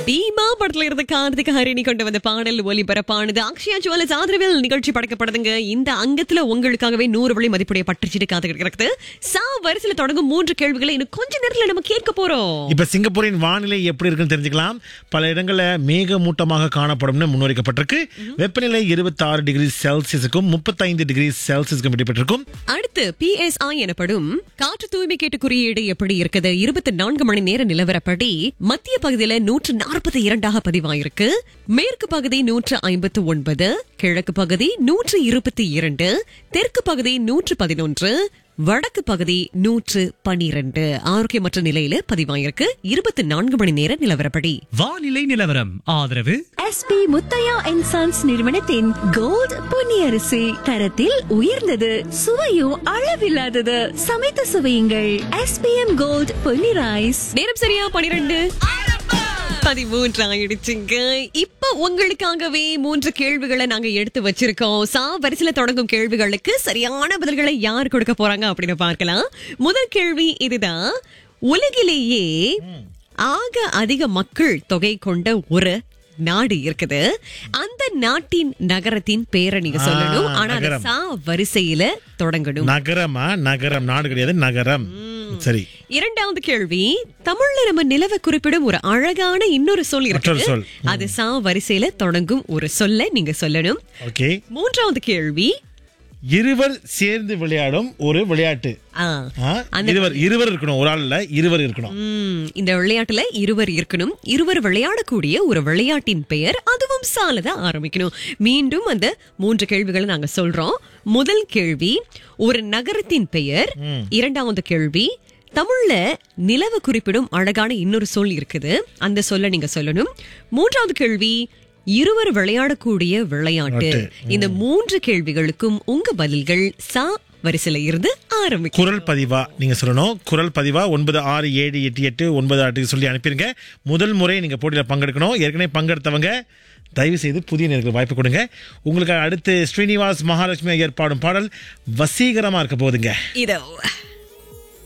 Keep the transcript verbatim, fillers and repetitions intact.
பீமா படத்துல இருந்த கார்த்திக் ஹரிணி கொண்டு வந்த பாடல் ஒலிபரப்பானது அக்ஷயா ஜுவல்லர்ஸ் ஆதரவில் நிகழ்ச்சி படைக்கப்படுதுங்க. இந்த அங்கத்துல உங்களுக்காகவே நூறு வழி மதிப்புடைய பற்றுச்சீட்டு காத்து கிடக்கிறது. சா வரிசையில தொடங்கும் மூன்று கேள்விகளை இன்னும் கொஞ்ச நேரத்துல நம்ம கேட்க போறோம். இப்ப சிங்கப்பூரின் வானிலை எப்படி இருக்குன்னு தெரிஞ்சுக்கலாம். பல இடங்கள்ல மேகமூட்டமாக காணப்படும்னு முன்னறிக்கப்பட்டிருக்கு. வெப்பநிலை இருபத்தி ஆறு டிகிரி செல்சியஸுக்கும் முப்பத்தி ஐந்து டிகிரி செல்சியஸுக்கும் இடைப்பட்டிருக்கும். அடுத்து பி எஸ் ஐ எனப்படும் காற்று தூய்மை கேட்டு குறியீடு எப்படி இருக்குது? இருபத்தி நான்கு மணி நேர நிலவரப்படி மத்திய பகுதியில நூற்று நாற்பத்தி இரண்டாக பதிவாயிருக்கு. மேற்கு பகுதி நூற்று ஐம்பத்து ஒன்பது, கிழக்கு பகுதி நூற்று இருபத்தி இரண்டு, தெற்கு பகுதி நூற்று பதினொன்று, வடக்கு பகுதி நூற்று பனிரெண்டு ஆரோக்கியமற்ற நிலையில பதிவாயிருக்கு. இருபத்தி நான்கு மணி நேர நிலவரப்படி வானிலை நிலவரம் ஆதரவு எஸ்பி முத்தையா அண்ட் சன்ஸ் நிறுவனத்தின் கோல்ட் பொன்னியரிசி தரத்தில் உயர்ந்தது, சுவையும் அளவில்லாதது. சமைத்து சுவையுங்கள். SPM gold Ponni rice. நேரம் சரியா பனிரெண்டு பதிமூன்று ஆயிடுச்சுங்க. இப்ப உங்களுக்காகவே மூன்று கேள்விகளை நாங்க எடுத்து வச்சிருக்கோம். சா வரிசையில தொடங்கும் கேள்விகளுக்கு சரியான பதில்களை யார் கொடுக்க போறாங்க அப்படின்னு பார்க்கலாம். முதல் கேள்வி இதுதான். உலகிலேயே ஆக அதிக மக்கள் தொகை கொண்ட ஒரு நாடு இருக்குது. அந்த நாட்டின் நகரத்தின் பேரை நீங்க சொல்லணும். ஆனா அது சா வரிசையில தொடங்கணும். நகரமா? நகரம், நாடு கிடையாது, நகரம். சரி. இரண்டாவது கேள்வி. தமிழ்ல நம்ம நிலவ குறிப்பிடும் ஒரு அழகான இன்னொரு சொல் இருக்கு. அது சா வரிசையில தொடங்கும் ஒரு சொல்ல நீங்க சொல்லணும். ஓகே. மூன்றாவது கேள்வி. இருவர் சேர்ந்து விளையாடும் ஒரு விளையாட்டு. இருவர் இருவர் இருக்கணும், ஒரு ஆள் இல்ல, இருவர் இருக்கணும். இந்த விளையாட்டுல இருவர் இருக்கணும். இருவர் விளையாடக்கூடிய ஒரு விளையாட்டின் பெயர், அதுவும் சாலதான் ஆரம்பிக்கணும். மீண்டும் அந்த மூன்று கேள்விகளை நாங்க சொல்றோம். முதல் கேள்வி ஒரு நகரத்தின் பெயர். இரண்டாவது கேள்வி தமிழ்ல நிலவ குறிப்பிடும் அழகான இன்னொரு சொல் இருக்குது. அந்த சொல்ல நீங்க சொல்லணும். மூன்றாவது கேள்வி இருவர் விளையாடக்கூடிய விளையாட்டு. இந்த மூன்று கேள்விகளுக்கும் உங்க பதில்கள் சா வரிசையில இருந்து ஆரம்பிக்கும். குரல் பதிவா நீங்க சொல்லணும். குரல் பதிவா ஒன்பது ஆறு ஏழு எட்டு எட்டு ஒன்பது ஆட்டு சொல்லி அனுப்பிருங்க. முதல் முறை நீங்க போட்டியில பங்கெடுக்கணும். ஏற்கனவே பங்கெடுத்தவங்க தயவு செய்து புதிய நேருக்கு வாய்ப்பு கொடுங்க. உங்களுக்கு அடுத்து ஸ்ரீனிவாஸ் மகாலட்சுமி ஐயர் பாடும் பாடல் வசீகரமா இருக்க போகுதுங்க. இதோ